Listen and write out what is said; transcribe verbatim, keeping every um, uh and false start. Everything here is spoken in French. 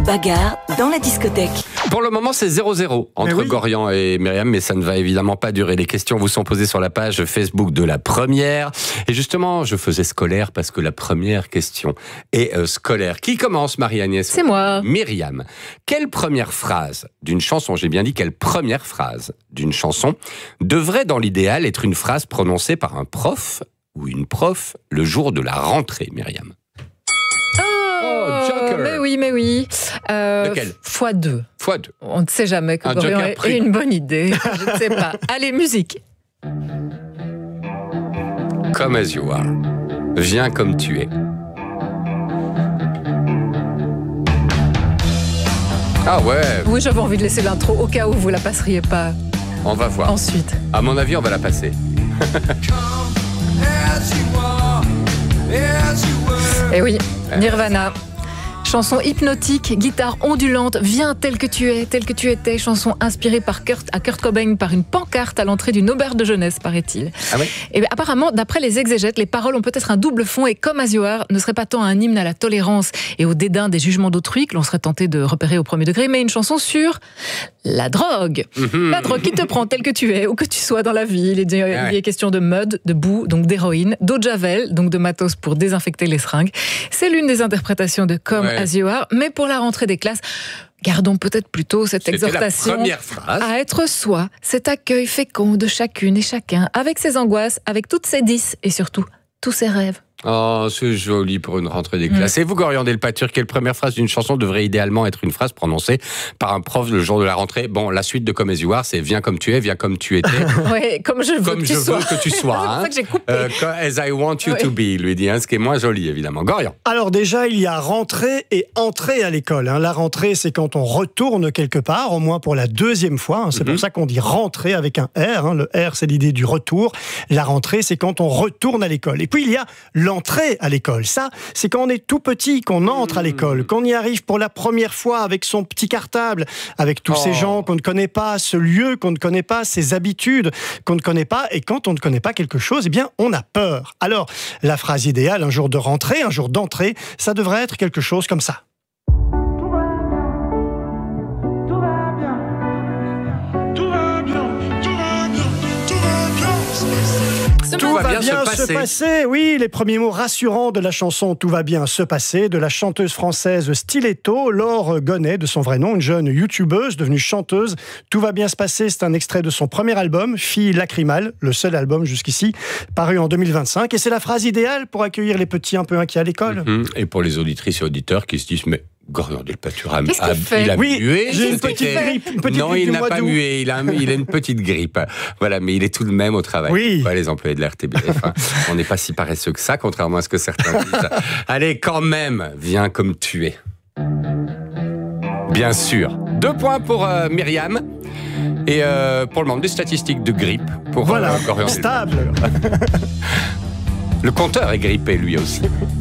bagarre dans la discothèque. Pour le moment, c'est zéro zéro entre oui. Gorian et Myriam, mais ça ne va évidemment pas durer. Les questions vous sont posées sur la page Facebook de la première. Et justement, je faisais scolaire parce que la première question est euh, scolaire. Qui commence, Marie-Agnès ? C'est moi. Myriam. Quelle première phrase d'une chanson, j'ai bien dit quelle première phrase d'une chanson, devrait dans l'idéal être une phrase prononcée par un prof ou une prof le jour de la rentrée, Myriam ? Oh, Joker. mais oui, mais oui. Euh, Lequel ? fois deux. Fois deux. On ne sait jamais que Un Gorian joker ait pris. une bonne idée. Je ne sais pas. Allez, musique. Come as you are. Viens comme tu es. Ah ouais, Oui, j'avais envie de laisser l'intro au cas où vous la passeriez pas on va voir. ensuite. À mon avis, on va la passer. Eh oui, Nirvana. Chanson hypnotique, guitare ondulante, viens tel que tu es, tel que tu étais. Chanson inspirée par Kurt, à Kurt Cobain par une pancarte à l'entrée d'une auberge de jeunesse, paraît-il. Ah oui ? Et bien, apparemment, d'après les exégètes, les paroles ont peut-être un double fond et Come As You Are ne serait pas tant un hymne à la tolérance et au dédain des jugements d'autrui que l'on serait tenté de repérer au premier degré, mais une chanson sur la drogue. Mm-hmm. La drogue qui te prend tel que tu es, où que tu sois dans la vie. Il est, il Ah ouais. est question de mud, de boue, donc d'héroïne, d'eau de javel, donc de matos pour désinfecter les seringues. C'est l'une des interprétations de Come Ouais. As You Are, mais pour la rentrée des classes, gardons peut-être plutôt cette C'était la exhortation première phrase. à être soi, cet accueil fécond de chacune et chacun, avec ses angoisses, avec toutes ses dix et surtout tous ses rêves. Oh, c'est joli pour une rentrée des classes. Et vous, Gorian Delpâture, quelle première phrase d'une chanson devrait idéalement être une phrase prononcée par un prof le jour de la rentrée ? Bon, la suite de Come As You Are, c'est viens comme tu es, viens comme tu étais, Ouais, comme je veux comme que je tu sois. veux que tu sois. C'est pour hein. ça que j'ai coupé. Euh, as I want you Oui. to be, lui dit, hein, ce qui est moins joli, évidemment. Gorian. Alors déjà, il y a rentrée et entrée à l'école. hein. La rentrée, c'est quand on retourne quelque part, au moins pour la deuxième fois. hein. C'est Mhm. pour ça qu'on dit rentrée avec un R. hein. Le R, c'est l'idée du retour. La rentrée, c'est quand on retourne à l'école. Et puis, il y a l'entrée à l'école. Ça, c'est quand on est tout petit, qu'on entre à l'école, qu'on y arrive pour la première fois avec son petit cartable, avec tous Oh. ces gens qu'on ne connaît pas, ce lieu qu'on ne connaît pas, ces habitudes qu'on ne connaît pas. Et quand on ne connaît pas quelque chose, eh bien, on a peur. Alors, la phrase idéale, un jour de rentrée, un jour d'entrée, ça devrait être quelque chose comme ça. Tout va bien se passer. Oui, les premiers mots rassurants de la chanson Tout va bien se passer, de la chanteuse française Stiletto, Laure Gonnet, de son vrai nom, une jeune youtubeuse devenue chanteuse. Tout va bien se passer, c'est un extrait de son premier album, Fille lacrymale, le seul album jusqu'ici, paru en deux mille vingt-cinq. Et c'est la phrase idéale pour accueillir les petits un peu inquiets à l'école. Mhm. Et pour les auditrices et auditeurs qui se disent, mais Gorian Delpâture a, Qu'est-ce qu'il a- fait il a Oui, mué. j'ai une c'était- petite grippe, une petite non, grippe il du n'a mois pas d'août. mué, il a, il a une petite grippe. Voilà, mais il est tout de même au travail. Oui. Pas les employés de la R T B F. hein. On n'est pas si paresseux que ça, contrairement à ce que certains disent. Allez, quand même, viens comme tu es. Bien sûr. Deux points pour euh, Myriam. Et euh, pour le membre des statistiques de grippe, pour Voilà, euh, Gorian stable. Delpâture. Le compteur est grippé, lui aussi.